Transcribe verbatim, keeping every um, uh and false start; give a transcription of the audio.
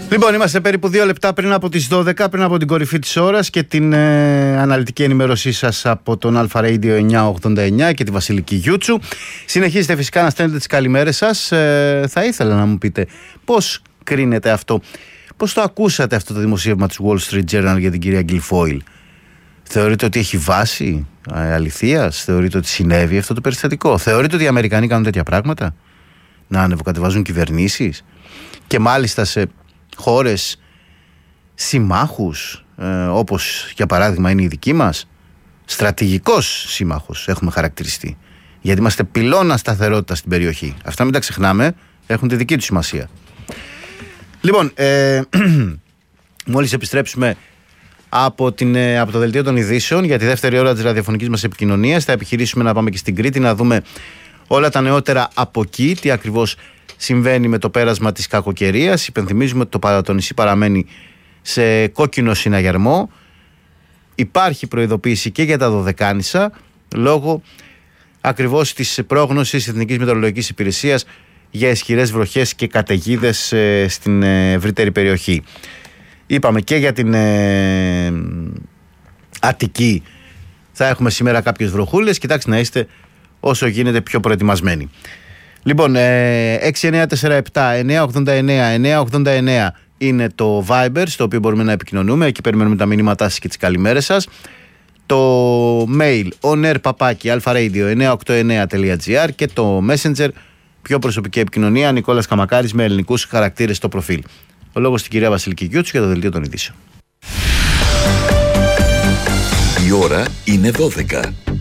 Λοιπόν, είμαστε περίπου δύο λεπτά πριν από τις δώδεκα, πριν από την κορυφή της ώρας και την ε, αναλυτική ενημέρωσή σας από τον Αλφα Radio εννιακόσια ογδόντα εννιά και τη Βασιλική Γιούτσου. Συνεχίζετε φυσικά να στέλνετε τις καλημέρες σας. Ε, θα ήθελα να μου πείτε πώς κρίνετε αυτό, πώς το ακούσατε αυτό το δημοσίευμα του Wall Street Journal για την κυρία Γκιλφόιλ. Θεωρείτε ότι έχει βάση ε, αληθείας, θεωρείτε ότι συνέβη αυτό το περιστατικό, θεωρείτε ότι οι Αμερικανοί κάνουν τέτοια πράγματα, να ανεβοκατεβάζουν κυβερνήσεις και μάλιστα σε χώρες συμμάχους, ε, όπως για παράδειγμα είναι η δική μας, στρατηγικός σύμμαχος έχουμε χαρακτηριστεί, γιατί είμαστε πυλώνα σταθερότητα στην περιοχή. Αυτά μην τα ξεχνάμε, έχουν τη δική του σημασία. Λοιπόν, ε, μόλις επιστρέψουμε από, την, από το δελτίο των ειδήσεων για τη δεύτερη ώρα της ραδιοφωνικής μας επικοινωνίας, θα επιχειρήσουμε να πάμε και στην Κρήτη να δούμε όλα τα νεότερα από εκεί, τι ακριβώς συμβαίνει με το πέρασμα της κακοκαιρίας. Υπενθυμίζουμε ότι το, το νησί παραμένει σε κόκκινο συναγερμό. Υπάρχει προειδοποίηση και για τα Δωδεκάνησα λόγω ακριβώς της πρόγνωσης της Εθνικής Μετεωρολογικής Υπηρεσίας για ισχυρές βροχές και καταιγίδες ε, στην ε, ευρύτερη περιοχή. Είπαμε και για την ε, Αττική θα έχουμε σήμερα κάποιες βροχούλες. Κοιτάξτε να είστε όσο γίνεται πιο προετοιμασμένοι. Λοιπόν, έξι εννιά τέσσερα επτά εννιακόσια ογδόντα εννιά εννιακόσια ογδόντα εννιά είναι το Viber στο οποίο μπορούμε να επικοινωνούμε. Εκεί περιμένουμε τα μηνύματά σας και τις καλημέρες σας. Το mail onair παπάκι alpharadio εννιακόσια ογδόντα εννιά τελεία gr και το Messenger, πιο προσωπική επικοινωνία, Νικόλας Καμακάρης με ελληνικούς χαρακτήρες στο προφίλ. Ο λόγος στην κυρία Βασιλική Γιούτσου για το δελτίο των ειδήσεων. Η ώρα είναι δώδεκα.